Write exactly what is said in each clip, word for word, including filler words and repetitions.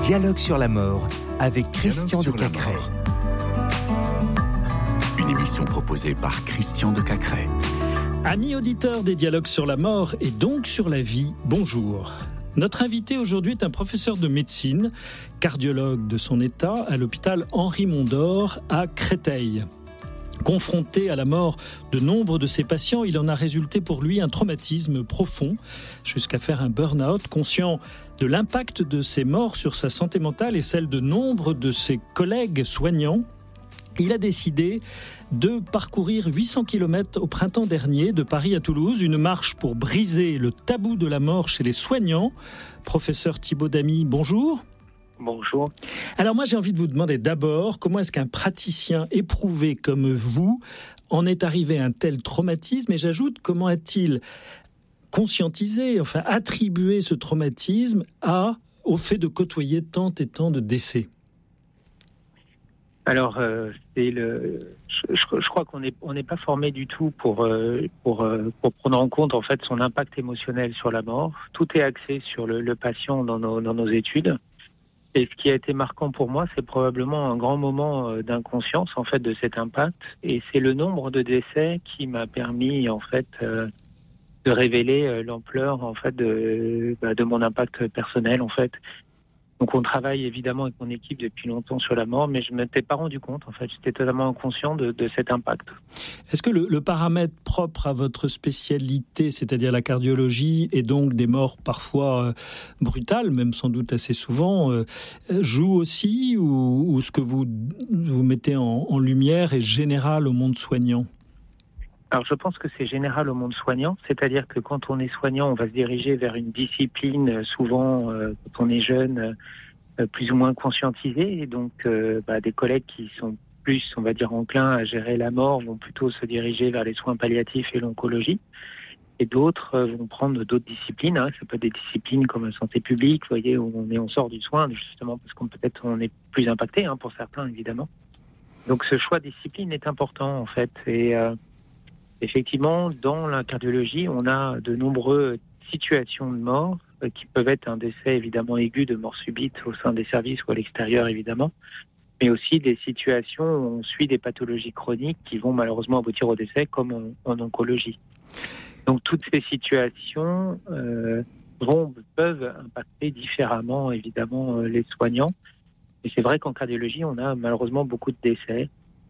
Dialogue sur la mort avec Christian de Cacrès. Une émission proposée par Christian de Cacrès. Amis auditeurs des Dialogues sur la mort et donc sur la vie, bonjour. Notre invité aujourd'hui est un professeur de médecine, cardiologue de son état à l'hôpital Henri Mondor à Créteil. Confronté à la mort de nombre de ses patients, il en a résulté pour lui un traumatisme profond, jusqu'à faire un burn-out, conscient de l'impact de ces morts sur sa santé mentale et celle de nombre de ses collègues soignants. Il a décidé de parcourir huit cents kilomètres au printemps dernier de Paris à Toulouse, une marche pour briser le tabou de la mort chez les soignants. Professeur Thibaut Damy, bonjour. Bonjour. Alors moi j'ai envie de vous demander d'abord comment est-ce qu'un praticien éprouvé comme vous en est arrivé à un tel traumatisme, et j'ajoute comment a-t-il conscientisé, enfin attribué ce traumatisme à, au fait de côtoyer tant et tant de décès. Alors, euh, c'est le, je, je, je crois qu'on n'est on n'est pas formé du tout pour, euh, pour, euh, pour prendre en compte en fait son impact émotionnel sur la mort. Tout est axé sur le, le patient dans nos, dans nos études. Et ce qui a été marquant pour moi, c'est probablement un grand moment d'inconscience en fait de cet impact. Et c'est le nombre de décès qui m'a permis en fait euh, de révéler l'ampleur en fait de, bah, de mon impact personnel en fait. Donc on travaille évidemment avec mon équipe depuis longtemps sur la mort, mais je ne m'étais pas rendu compte, en fait, j'étais totalement inconscient de, de cet impact. Est-ce que le, le paramètre propre à votre spécialité, c'est-à-dire la cardiologie, et donc des morts parfois euh, brutales, même sans doute assez souvent, euh, joue aussi, ou, ou ce que vous, vous mettez en, en lumière est général au monde soignant ? Alors je pense que c'est général au monde soignant, c'est-à-dire que quand on est soignant, on va se diriger vers une discipline, souvent euh, quand on est jeune, euh, plus ou moins conscientisée, et donc euh, bah, des collègues qui sont plus, on va dire, enclins à gérer la mort vont plutôt se diriger vers les soins palliatifs et l'oncologie, et d'autres euh, vont prendre d'autres disciplines, hein. Ça peut être des disciplines comme la santé publique, vous voyez, où on, est, on sort du soin, justement parce qu'on peut-être on est plus impacté, hein, pour certains évidemment. Donc ce choix de discipline est important en fait, et euh, effectivement, dans la cardiologie, on a de nombreuses situations de mort euh, qui peuvent être un décès évidemment aigu de mort subite au sein des services ou à l'extérieur évidemment, mais aussi des situations où on suit des pathologies chroniques qui vont malheureusement aboutir au décès comme en, en oncologie. Donc toutes ces situations euh, vont, peuvent impacter différemment évidemment euh, les soignants. Et c'est vrai qu'en cardiologie, on a malheureusement beaucoup de décès.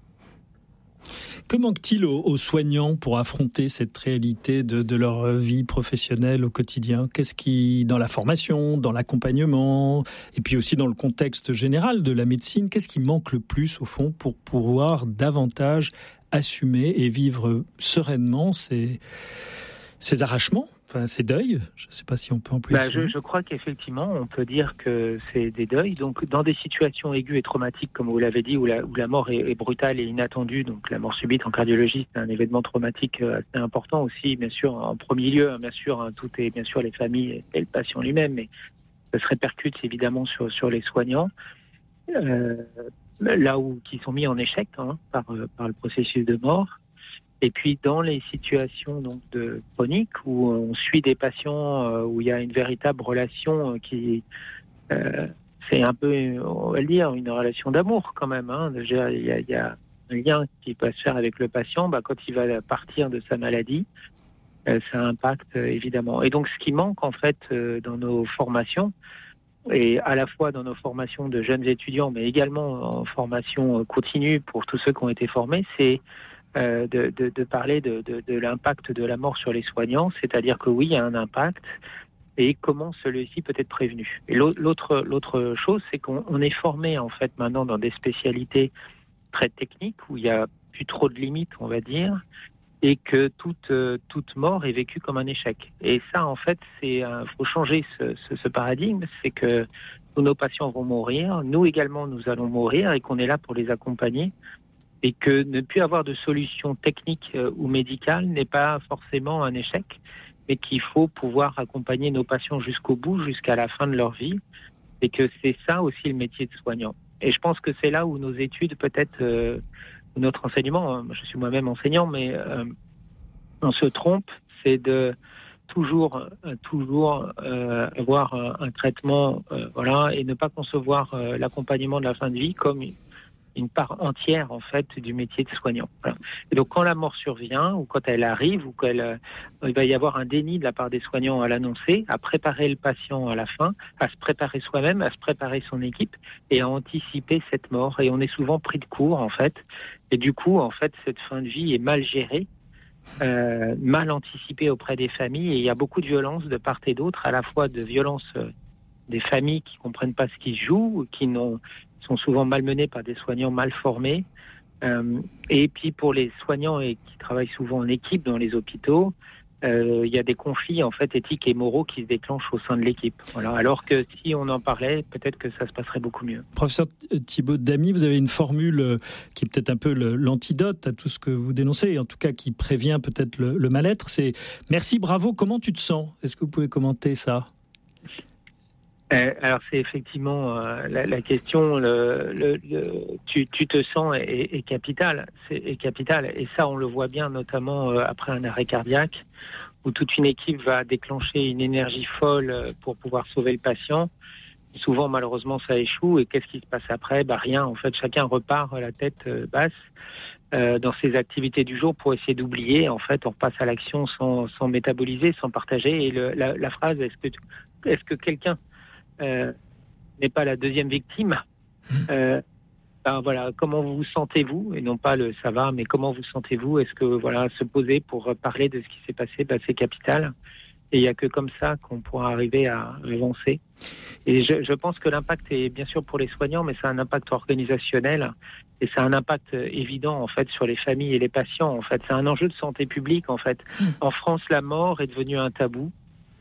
Que manque-t-il aux, aux soignants pour affronter cette réalité de, de leur vie professionnelle au quotidien ? Qu'est-ce qui, dans la formation, dans l'accompagnement, et puis aussi dans le contexte général de la médecine, qu'est-ce qui manque le plus au fond pour pouvoir davantage assumer et vivre sereinement ces, ces arrachements ? Enfin, ces deuils, je ne sais pas si on peut employer bah, je, je crois qu'effectivement, on peut dire que c'est des deuils. Donc, dans des situations aiguës et traumatiques, comme vous l'avez dit, où la, où la mort est, est brutale et inattendue, donc la mort subite en cardiologie, c'est un événement traumatique assez important aussi, bien sûr, en premier lieu, bien sûr, hein, tout est bien sûr les familles et le patient lui-même, mais ça se répercute évidemment sur, sur les soignants, euh, là où qui sont mis en échec hein, par, par le processus de mort. Et puis dans les situations donc de chroniques où on suit des patients euh, où il y a une véritable relation euh, qui euh, c'est un peu, on va le dire, une relation d'amour quand même. Hein. Déjà, il y a, il y a un lien qui peut se faire avec le patient. Bah, quand il va partir de sa maladie, euh, ça impacte euh, évidemment. Et donc ce qui manque en fait euh, dans nos formations, et à la fois dans nos formations de jeunes étudiants, mais également en formation continue pour tous ceux qui ont été formés, c'est Euh, de, de, de parler de, de, de l'impact de la mort sur les soignants, c'est-à-dire que oui, il y a un impact, et comment celui-ci peut être prévenu. Et l'autre, l'autre chose, c'est qu'on on est formé en fait maintenant dans des spécialités très techniques, où il n'y a plus trop de limites, on va dire, et que toute, toute mort est vécue comme un échec. Et ça, en fait, il faut changer ce, ce, ce paradigme, c'est que tous nos patients vont mourir, nous également nous allons mourir, et qu'on est là pour les accompagner, et que ne plus avoir de solution technique ou médicale n'est pas forcément un échec, mais qu'il faut pouvoir accompagner nos patients jusqu'au bout, jusqu'à la fin de leur vie, et que c'est ça aussi le métier de soignant. Et je pense que c'est là où nos études, peut-être, euh, notre enseignement, je suis moi-même enseignant, mais euh, on se trompe, c'est de toujours, toujours euh, avoir un, un traitement, euh, voilà, et ne pas concevoir euh, l'accompagnement de la fin de vie comme une, une part entière en fait du métier de soignant. Voilà. Et donc quand la mort survient ou quand elle arrive ou qu'elle, euh, il va y avoir un déni de la part des soignants à l'annoncer, à préparer le patient à la fin, à se préparer soi-même, à se préparer son équipe et à anticiper cette mort. Et on est souvent pris de court en fait. Et du coup en fait cette fin de vie est mal gérée. Euh, mal anticipée auprès des familles et il y a beaucoup de violence de part et d'autre, à la fois de violence euh, des familles qui comprennent pas ce qui se joue, qui n'ont, sont souvent malmenés par des soignants mal formés, euh, et puis pour les soignants et qui travaillent souvent en équipe dans les hôpitaux, euh, il y a des conflits en fait éthiques et moraux qui se déclenchent au sein de l'équipe. Voilà. Alors que si on en parlait, peut-être que ça se passerait beaucoup mieux. Professeur Thibaut Damy, vous avez une formule qui est peut-être un peu le, l'antidote à tout ce que vous dénoncez, et en tout cas qui prévient peut-être le, le mal-être. C'est merci, bravo. Comment tu te sens ? Est-ce que vous pouvez commenter ça ? Euh, alors c'est effectivement euh, la, la question. Le, le, le, tu, tu te sens est, est capitale, c'est est capitale, et ça on le voit bien notamment euh, après un arrêt cardiaque où toute une équipe va déclencher une énergie folle pour pouvoir sauver le patient. Souvent malheureusement ça échoue et qu'est-ce qui se passe après ? Bah rien. En fait chacun repart la tête euh, basse euh, dans ses activités du jour pour essayer d'oublier. En fait on repasse à l'action sans, sans métaboliser, sans partager. Et le, la, la phrase est-ce que est-ce que quelqu'un Euh, n'est pas la deuxième victime. Euh, ben voilà, comment vous sentez-vous ? Et non pas le ça va, mais comment vous sentez-vous ? Est-ce que voilà, se poser pour parler de ce qui s'est passé, ben, c'est capital. Et il n'y a que comme ça qu'on pourra arriver à avancer. Et je, je pense que l'impact est bien sûr pour les soignants, mais c'est un impact organisationnel et c'est un impact évident en fait sur les familles et les patients. En fait, c'est un enjeu de santé publique. En fait, en France, la mort est devenue un tabou.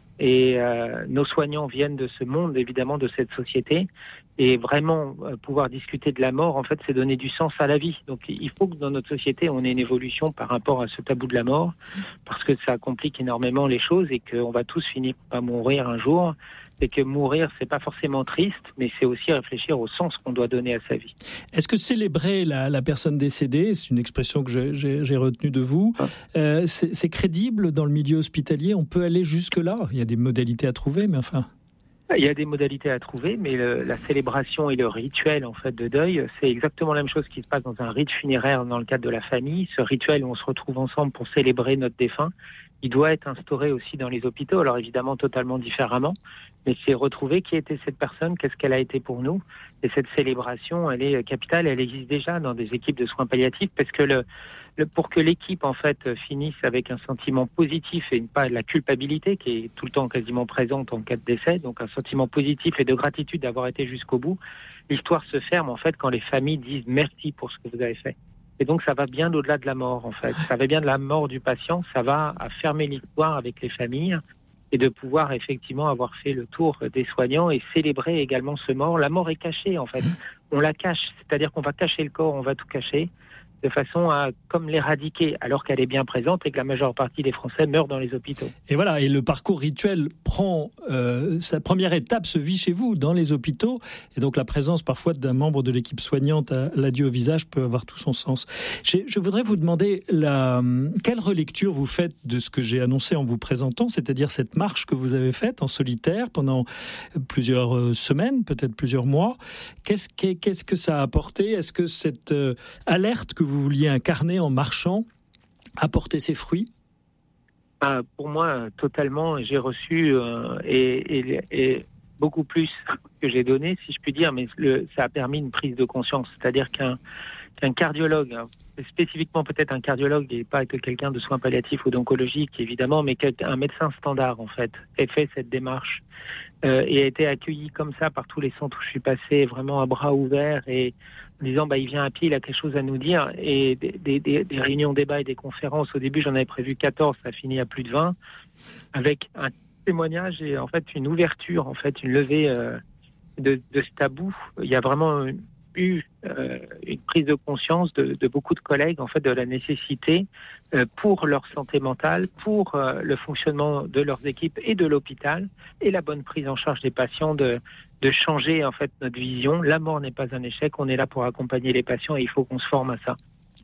Et euh, nos soignants viennent de ce monde, évidemment, de cette société. Et vraiment, euh, pouvoir discuter de la mort, en fait, c'est donner du sens à la vie. Donc, il faut que dans notre société, on ait une évolution par rapport à ce tabou de la mort, parce que ça complique énormément les choses et qu'on va tous finir par mourir un jour. Et que mourir, c'est pas forcément triste, mais c'est aussi réfléchir au sens qu'on doit donner à sa vie. Est-ce que célébrer la, la personne décédée, c'est une expression que j'ai, j'ai, j'ai retenue de vous, ah. euh, c'est, c'est crédible dans le milieu hospitalier ? On peut aller jusque-là ? Il y a des modalités à trouver, mais enfin... Il y a des modalités à trouver, mais le, la célébration et le rituel en fait de deuil, c'est exactement la même chose qui se passe dans un rite funéraire dans le cadre de la famille. Ce rituel où on se retrouve ensemble pour célébrer notre défunt, il doit être instauré aussi dans les hôpitaux. Alors évidemment totalement différemment, mais c'est retrouver qui était cette personne, qu'est-ce qu'elle a été pour nous. Et cette célébration, elle est capitale, elle existe déjà dans des équipes de soins palliatifs, parce que le, le pour que l'équipe en fait finisse avec un sentiment positif et pas la culpabilité qui est tout le temps quasiment présente en cas de décès, donc un sentiment positif et de gratitude d'avoir été jusqu'au bout. L'histoire se ferme en fait quand les familles disent merci pour ce que vous avez fait. Et donc ça va bien au-delà de la mort en fait. Ça va bien de la mort du patient, ça va à fermer l'histoire avec les familles et de pouvoir effectivement avoir fait le tour des soignants et célébrer également ce mort. La mort est cachée en fait. On la cache, c'est-à-dire qu'on va cacher le corps, on va tout cacher de façon à comme l'éradiquer alors qu'elle est bien présente et que la majeure partie des Français meurent dans les hôpitaux. Et voilà, et le parcours rituel prend euh, sa première étape se vit chez vous, dans les hôpitaux, et donc la présence parfois d'un membre de l'équipe soignante à l'adieu au visage peut avoir tout son sens. J'ai, je voudrais vous demander la, quelle relecture vous faites de ce que j'ai annoncé en vous présentant, c'est-à-dire cette marche que vous avez faite en solitaire pendant plusieurs semaines, peut-être plusieurs mois. Qu'est-ce, qu'est-ce que ça a apporté ? Est-ce que cette euh, alerte que vous vouliez incarner en marchant a porté ses fruits ? Ah, pour moi, totalement. J'ai reçu euh, et, et, et beaucoup plus que j'ai donné, si je puis dire, mais le, ça a permis une prise de conscience. C'est-à-dire qu'un, qu'un cardiologue, hein, spécifiquement peut-être un cardiologue et pas que quelqu'un de soins palliatifs ou d'oncologie, évidemment, mais un médecin standard, en fait, ait fait cette démarche euh, et a été accueilli comme ça par tous les centres où je suis passé, vraiment à bras ouverts et en disant bah, il vient à pied, il a quelque chose à nous dire. Et des, des, des réunions débats et des conférences, au début j'en avais prévu quatorze, ça a fini à plus de vingt, avec un témoignage et en fait une ouverture, en fait une levée euh, de, de ce tabou. Il y a vraiment eu euh, une prise de conscience de, de beaucoup de collègues en fait de la nécessité euh, pour leur santé mentale, pour euh, le fonctionnement de leurs équipes et de l'hôpital et la bonne prise en charge des patients de de changer en fait notre vision. La mort n'est pas un échec, on est là pour accompagner les patients et il faut qu'on se forme à ça.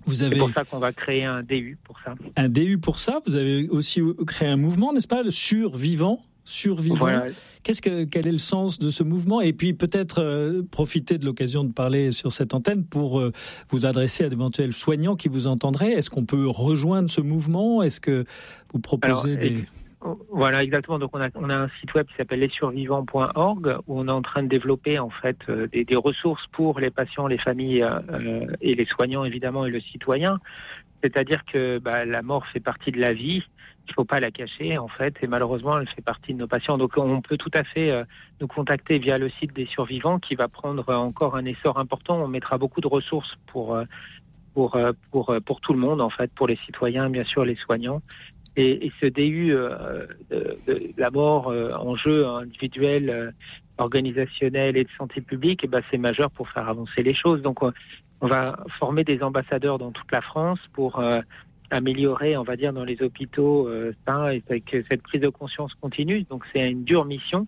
Vous avez... C'est pour ça qu'on va créer un D U pour ça. Un D U pour ça. Vous avez aussi créé un mouvement, n'est-ce pas, le survivant. Survivant. Voilà. Qu'est-ce que, quel est le sens de ce mouvement ? Et puis peut-être euh, profiter de l'occasion de parler sur cette antenne pour euh, vous adresser à d'éventuels soignants qui vous entendraient. Est-ce qu'on peut rejoindre ce mouvement ? Est-ce que vous proposez Alors, des... Voilà, exactement. Donc on a, on a un site web qui s'appelle les survivants point org où on est en train de développer en fait euh, des, des ressources pour les patients, les familles euh, et les soignants évidemment et le citoyen. C'est-à-dire que bah, la mort fait partie de la vie. Il ne faut pas la cacher, en fait, et malheureusement, elle fait partie de nos patients. Donc, on peut tout à fait euh, nous contacter via le site des survivants qui va prendre encore un essor important. On mettra beaucoup de ressources pour, euh, pour, euh, pour, euh, pour tout le monde, en fait, pour les citoyens, bien sûr, les soignants. Et, et ce D U euh, de, de la mort, euh, enjeu individuel, euh, organisationnel et de santé publique, et ben, c'est majeur pour faire avancer les choses. Donc, on, on va former des ambassadeurs dans toute la France pour... Euh, améliorer, on va dire, dans les hôpitaux euh, ça, et que cette prise de conscience continue. Donc c'est une dure mission,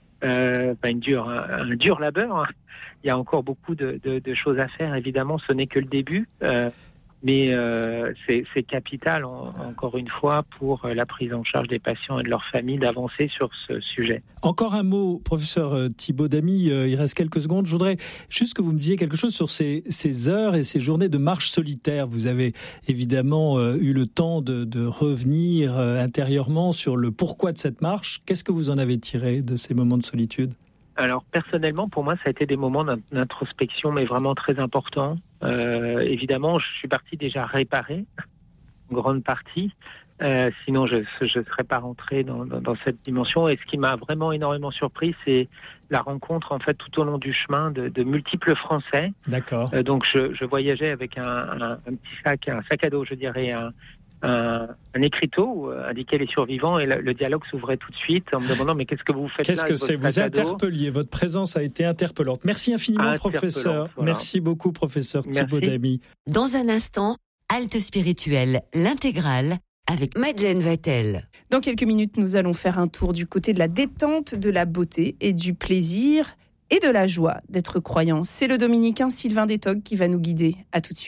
euh, pas une dure, un, un dur labeur. Hein. Il y a encore beaucoup de, de, de choses à faire. Évidemment, ce n'est que le début, euh, mais euh, c'est, c'est capital, en, encore une fois, pour la prise en charge des patients et de leurs familles d'avancer sur ce sujet. Encore un mot, professeur Thibaut Damy, euh, il reste quelques secondes. Je voudrais juste que vous me disiez quelque chose sur ces, ces heures et ces journées de marche solitaire. Vous avez évidemment euh, eu le temps de, de revenir euh, intérieurement sur le pourquoi de cette marche. Qu'est-ce que vous en avez tiré de ces moments de solitude ? Alors personnellement, pour moi, ça a été des moments d'introspection, mais vraiment très importants. Euh, évidemment, je suis parti déjà réparé, en grande partie. Euh, sinon, je ne serais pas rentré dans, dans, dans cette dimension. Et ce qui m'a vraiment énormément surpris, c'est la rencontre, en fait, tout au long du chemin de, de multiples Français. D'accord. Euh, donc, je, je voyageais avec un, un, un petit sac, un sac à dos, je dirais, un, un, un écriteau où euh, indiquait les survivants, et le, le dialogue s'ouvrait tout de suite en me demandant mais qu'est-ce que vous faites qu'est-ce là que c'est vous interpelliez, votre présence a été interpellante. Merci infiniment, professeur. Voilà. Merci beaucoup, professeur Thibaut Damy. Dans un instant, Halte spirituelle, l'intégrale, avec Madeleine Vatel. Dans quelques minutes, nous allons faire un tour du côté de la détente, de la beauté et du plaisir et de la joie d'être croyant. C'est le dominicain Sylvain Détogue qui va nous guider. À tout de suite.